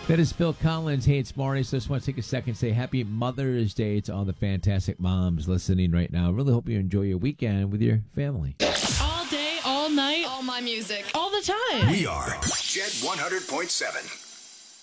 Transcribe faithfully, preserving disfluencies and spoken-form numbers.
That is Phil Collins. Hey, it's Marty. So I just want to take a second and say happy Mother's Day to all the fantastic moms listening right now. I really hope you enjoy your weekend with your family. All day, all night. All my music. All the time. We are Jet one hundred point seven.